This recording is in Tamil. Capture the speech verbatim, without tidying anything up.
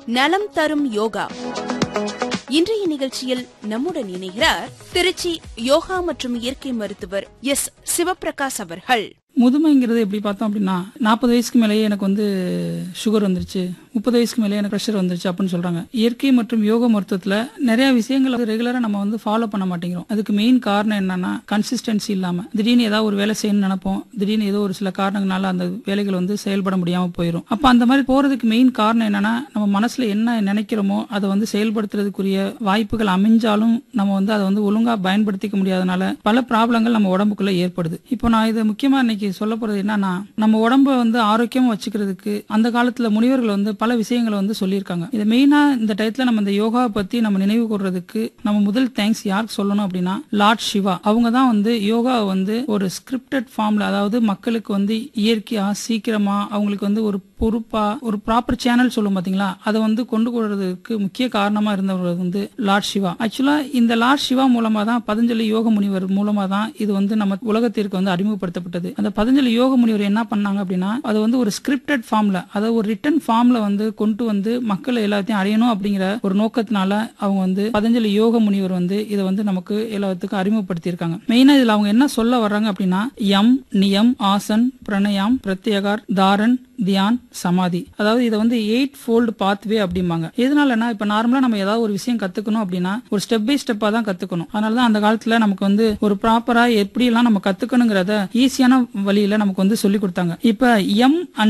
நலம் தரும் யோகா. இன்றைய நிகழ்ச்சியில் நம்முடன் இணைகிறார் திருச்சி யோகா மற்றும் இயற்கை மருத்துவர் எஸ் சிவபிரகாஷ் அவர்கள். முதுமைங்கிறது எப்படி பார்த்தோம் அப்படின்னா, நாற்பது வயசுக்கு மேலேயே எனக்கு வந்து சுகர் வந்துருச்சு, முப்பது வயசுக்கு மேலே எனக்கு ப்ரெஷர் வந்துருச்சு அப்படின்னு சொல்றாங்க. இயற்கை மற்றும் யோக மருத்துவத்தில் நிறைய விஷயங்களை ரெகுலராக நம்ம வந்து ஃபாலோ பண்ண மாட்டேங்கிறோம். அதுக்கு மெயின் காரணம் என்னன்னா, கன்சிஸ்டன்சி இல்லாமல் திடீர்னு ஏதாவது ஒரு வேலை செய்யணும்னு நினைப்போம், திடீர்னு ஏதோ ஒரு சில காரணங்களால அந்த வேலைகள் வந்து செயல்பட முடியாமல் போயிடும். அப்போ அந்த மாதிரி போறதுக்கு மெயின் காரணம் என்னன்னா, நம்ம மனசுல என்ன நினைக்கிறோமோ அதை வந்து செயல்படுத்துறதுக்குரிய வாய்ப்புகள் அமைஞ்சாலும் நம்ம வந்து அதை வந்து ஒழுங்கா பயன்படுத்திக்க முடியாதனால பல ப்ராப்ளங்கள் நம்ம உடம்புக்குள்ள ஏற்படுது. இப்போ நான் இதை முக்கியமா இன்னைக்கு சொல்ல போறது என்னன்னா, நம்ம உடம்ப வந்து ஆரோக்கியமா வச்சுக்கிறதுக்கு அந்த காலத்துல முனிவர்கள் வந்து பல விஷயங்களை வந்து சொல்லியிருக்காங்க. இது மெயினா இந்த டயத்துல நம்ம இந்த யோகாவை பத்தி நம்ம நினைவு கூர்றதுக்கு நம்ம முதல் தேங்க்ஸ் யாருக்கு சொல்லணும் அப்படின்னா, லார்ட் சிவா. அவங்க தான் வந்து யோகாவை வந்து ஒரு ஸ்கிரிப்டட் ஃபார்ம்ல, அதாவது மக்களுக்கு வந்து இயற்கையா சீக்கிரமா அவங்களுக்கு வந்து ஒரு பொறுப்பா ஒரு ப்ராப்பர் சேனல் சொல்லும் பாத்தீங்களா, அதை வந்து கொண்டு போறதுக்கு முக்கிய காரணமா இருந்தவர் வந்து லார்ட் சிவா. ஆக்சுவலா இந்த லார்ட் சிவா மூலமா தான் பதஞ்சலி யோக முனிவர் மூலமா தான் இது வந்து நம்ம உலகத்திற்கு வந்து அறிமுகப்படுத்தப்பட்டது. அந்த பதஞ்சலி யோக முனிவர் என்ன பண்ணாங்க அப்படின்னா, அது வந்து ஒரு ஸ்கிரிப்டட் ஃபார்ம்ல, அதாவது ஒரு ரிட்டன் ஃபார்ம்ல வந்து கொண்டு வந்து மக்களை எல்லாத்தையும் அடையணும் அப்படிங்கிற ஒரு நோக்கத்தினால அவங்க வந்து பதஞ்சலி யோக முனிவர் வந்து இதை வந்து நமக்கு எல்லாத்துக்கும் அறிமுகப்படுத்தி இருக்காங்க. மெயினா இதுல அவங்க என்ன சொல்ல வர்றாங்க அப்படின்னா, யம், நியம், ஆசன், பிரணயாம், பிரத்யேகார், தாரன், தியான், சமாதி. அதாவது இதை வந்து எயிட் ஃபோல்டு பாத்வே அப்படிம்பாங்க. எதனாலனா, இப்ப நார்மலா நம்ம ஏதாவது ஒரு விஷயம் கத்துக்கணும் அப்படின்னா ஒரு ஸ்டெப் பை ஸ்டெப்பா தான் கத்துக்கணும். அதனாலதான் அந்த காலத்துல நமக்கு வந்து ஒரு ப்ராப்பரா எப்படி எல்லாம் நம்ம கத்துக்கணுங்கிறத ஈஸியான வழியில நமக்கு வந்து சொல்லி கொடுத்தாங்க. இப்ப எம்